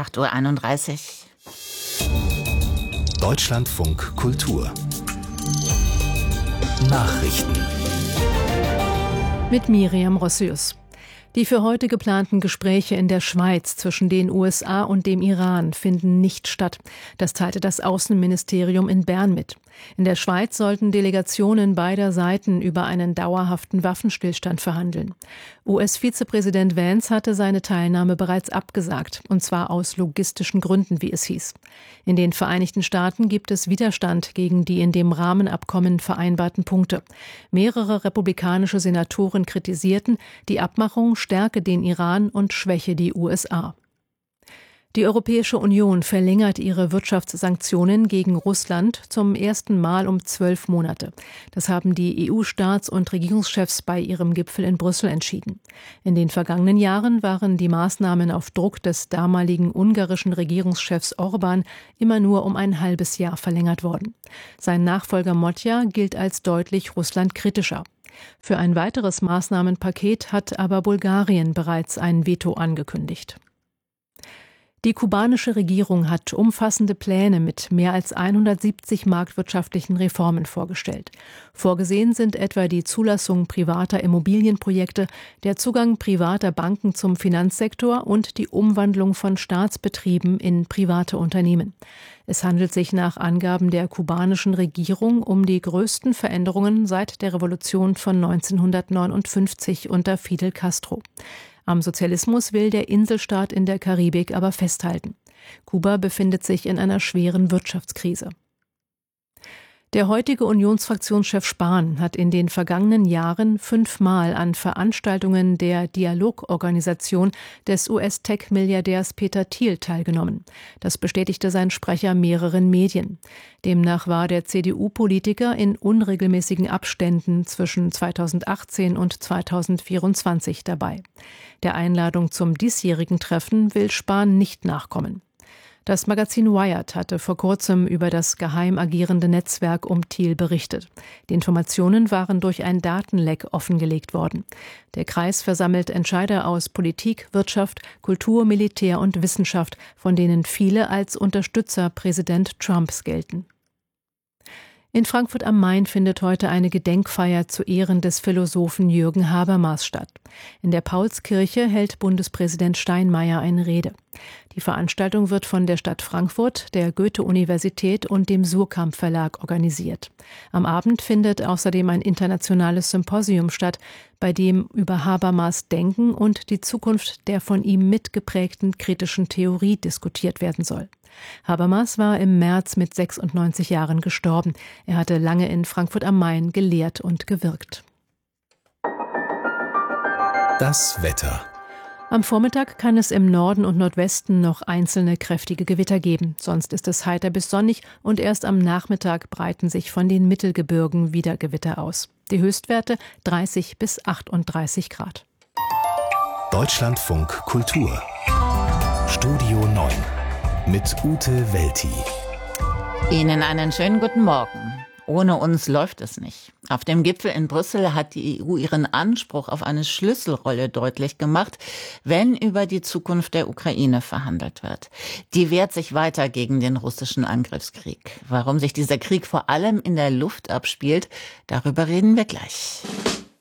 8:31 Uhr. Deutschlandfunk Kultur Nachrichten mit Miriam Rossius. Die für heute geplanten Gespräche in der Schweiz zwischen den USA und dem Iran finden nicht statt. Das teilte das Außenministerium in Bern mit. In der Schweiz sollten Delegationen beider Seiten über einen dauerhaften Waffenstillstand verhandeln. US-Vizepräsident Vance hatte seine Teilnahme bereits abgesagt, und zwar aus logistischen Gründen, wie es hieß. In den Vereinigten Staaten gibt es Widerstand gegen die in dem Rahmenabkommen vereinbarten Punkte. Mehrere republikanische Senatoren kritisierten, die Abmachung stärke den Iran und schwäche die USA. Die Europäische Union verlängert ihre Wirtschaftssanktionen gegen Russland zum ersten Mal um 12 Monate. Das haben die EU-Staats- und Regierungschefs bei ihrem Gipfel in Brüssel entschieden. In den vergangenen Jahren waren die Maßnahmen auf Druck des damaligen ungarischen Regierungschefs Orbán immer nur um ein halbes Jahr verlängert worden. Sein Nachfolger Motja gilt als deutlich russlandkritischer. Für ein weiteres Maßnahmenpaket hat aber Bulgarien bereits ein Veto angekündigt. Die kubanische Regierung hat umfassende Pläne mit mehr als 170 marktwirtschaftlichen Reformen vorgestellt. Vorgesehen sind etwa die Zulassung privater Immobilienprojekte, der Zugang privater Banken zum Finanzsektor und die Umwandlung von Staatsbetrieben in private Unternehmen. Es handelt sich nach Angaben der kubanischen Regierung um die größten Veränderungen seit der Revolution von 1959 unter Fidel Castro. Am Sozialismus will der Inselstaat in der Karibik aber festhalten. Kuba befindet sich in einer schweren Wirtschaftskrise. Der heutige Unionsfraktionschef Spahn hat in den vergangenen Jahren 5-mal an Veranstaltungen der Dialogorganisation des US-Tech-Milliardärs Peter Thiel teilgenommen. Das bestätigte sein Sprecher mehreren Medien. Demnach war der CDU-Politiker in unregelmäßigen Abständen zwischen 2018 und 2024 dabei. Der Einladung zum diesjährigen Treffen will Spahn nicht nachkommen. Das Magazin Wired hatte vor kurzem über das geheim agierende Netzwerk um Thiel berichtet. Die Informationen waren durch ein Datenleck offengelegt worden. Der Kreis versammelt Entscheider aus Politik, Wirtschaft, Kultur, Militär und Wissenschaft, von denen viele als Unterstützer Präsident Trumps gelten. In Frankfurt am Main findet heute eine Gedenkfeier zu Ehren des Philosophen Jürgen Habermas statt. In der Paulskirche hält Bundespräsident Steinmeier eine Rede. Die Veranstaltung wird von der Stadt Frankfurt, der Goethe-Universität und dem Suhrkamp Verlag organisiert. Am Abend findet außerdem ein internationales Symposium statt, bei dem über Habermas Denken und die Zukunft der von ihm mitgeprägten kritischen Theorie diskutiert werden soll. Habermas war im März mit 96 Jahren gestorben. Er hatte lange in Frankfurt am Main gelehrt und gewirkt. Das Wetter. Am Vormittag kann es im Norden und Nordwesten noch einzelne kräftige Gewitter geben. Sonst ist es heiter bis sonnig und erst am Nachmittag breiten sich von den Mittelgebirgen wieder Gewitter aus. Die Höchstwerte 30 bis 38 Grad. Deutschlandfunk Kultur. Studio 9 mit Ute Welti. Ihnen einen schönen guten Morgen. Ohne uns läuft es nicht. Auf dem Gipfel in Brüssel hat die EU ihren Anspruch auf eine Schlüsselrolle deutlich gemacht, wenn über die Zukunft der Ukraine verhandelt wird. Die wehrt sich weiter gegen den russischen Angriffskrieg. Warum sich dieser Krieg vor allem in der Luft abspielt, darüber reden wir gleich.